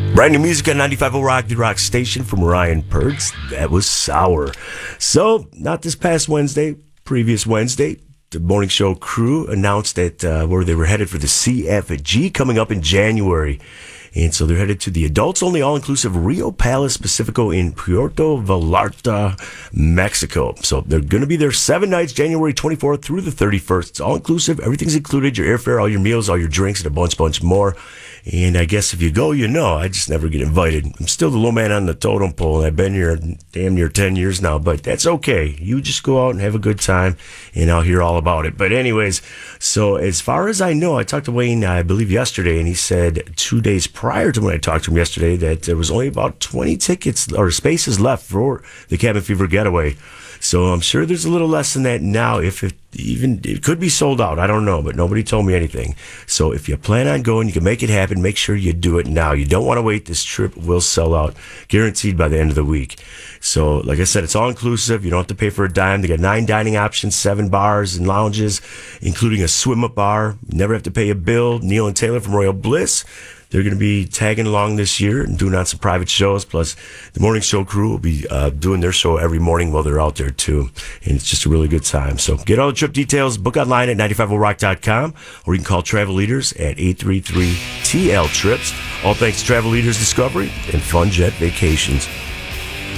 Brand new music on 95.0 Rock, the rock station from Ryan Pertz. That was Sour. So, not this past Wednesday, previous Wednesday, the morning show crew announced that where they were headed for the CFG coming up in January. And so they're headed to the adults-only all-inclusive Rio Palace Pacifico in Puerto Vallarta, Mexico. So they're going to be there 7 nights, January 24th through the 31st. It's all-inclusive. Everything's included, your airfare, all your meals, all your drinks, and a bunch more. And I guess if you go, you know. I just never get invited. I'm still the low man on the totem pole, and I've been here damn near 10 years now, but that's okay. You just go out and have a good time, and I'll hear all about it. But anyways, so as far as I know, I talked to Wayne, I believe, yesterday, and he said 2 days prior to when I talked to him yesterday that there was only about 20 tickets or spaces left for the Cabin Fever Getaway. So I'm sure there's a little less than that now. If it could be sold out, I don't know, but nobody told me anything. So if you plan on going, you can make it happen. Make sure you do it now. You don't want to wait. This trip will sell out, guaranteed by the end of the week. So like I said, it's all inclusive. You don't have to pay for a dime. They got 9 dining options, 7 bars and lounges, including a swim-up bar. You never have to pay a bill. Neil and Taylor from Royal Bliss, they're going to be tagging along this year and doing on some private shows. Plus, the morning show crew will be doing their show every morning while they're out there, too. And it's just a really good time. So get all the trip details. Book online at 950rock.com, or you can call Travel Leaders at 833-TL-TRIPS. All thanks to Travel Leaders Discovery and Fun Jet Vacations.